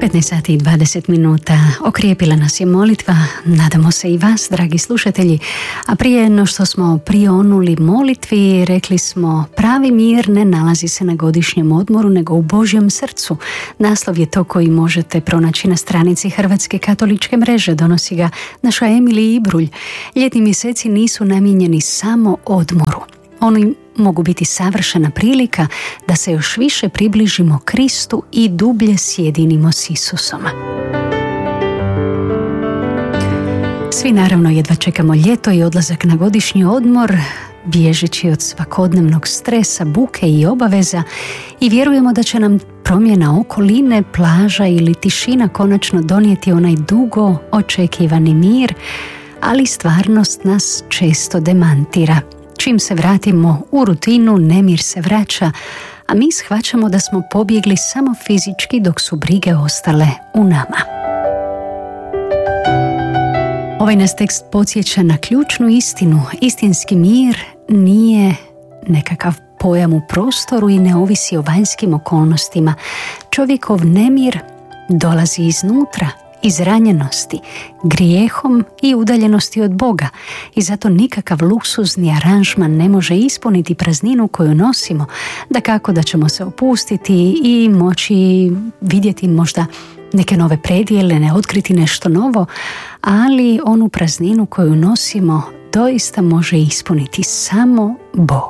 15 sati i 20 minuta. Okrijepila nas je molitva, nadamo se i vas, dragi slušatelji. A prije no što smo prionuli molitvi, rekli smo: pravi mir ne nalazi se na godišnjem odmoru, nego u Božjem srcu. Naslov je to koji možete pronaći na stranici Hrvatske katoličke mreže. Donosi ga naša Emilija Ibrulj. Ljetni mjeseci nisu namijenjeni samo odmoru. Oni mogu biti savršena prilika da se još više približimo Kristu i dublje sjedinimo s Isusom. Svi naravno jedva čekamo ljeto i odlazak na godišnji odmor, bježeći od svakodnevnog stresa, buke i obaveza, i vjerujemo da će nam promjena okoline, plaža ili tišina konačno donijeti onaj dugo očekivani mir, ali stvarnost nas često demantira. Čim se vratimo u rutinu, nemir se vraća, a mi shvaćamo da smo pobjegli samo fizički dok su brige ostale u nama. Ovaj nas tekst podsjeća na ključnu istinu. Istinski mir nije nekakav pojam u prostoru i ne ovisi o vanjskim okolnostima. Čovjekov nemir dolazi iznutra, iz ranjenosti, grijehom i udaljenosti od Boga, i zato nikakav luksuzni aranžman ne može ispuniti prazninu koju nosimo. Dakako da ćemo se opustiti i moći vidjeti možda neke nove predjele, ne otkriti nešto novo, ali onu prazninu koju nosimo doista može ispuniti samo Bog.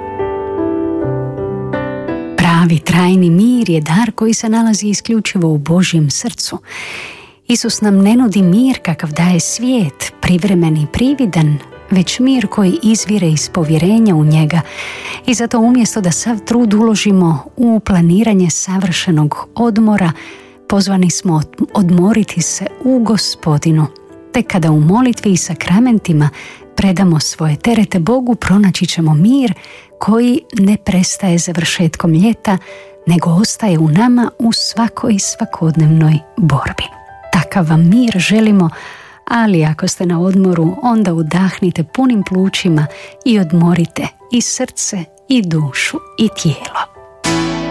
Pravi trajni mir je dar koji se nalazi isključivo u Božjem srcu. Isus nam ne nudi mir kakav daje svijet, privremen i prividan, već mir koji izvire iz povjerenja u njega. I zato umjesto da sav trud uložimo u planiranje savršenog odmora, pozvani smo odmoriti se u Gospodinu. Tek kada u molitvi i sakramentima predamo svoje terete Bogu, pronaći ćemo mir koji ne prestaje završetkom ljeta, nego ostaje u nama u svakoj svakodnevnoj borbi. Takav vam mir želimo, ali ako ste na odmoru, onda udahnite punim plućima i odmorite i srce, i dušu, i tijelo.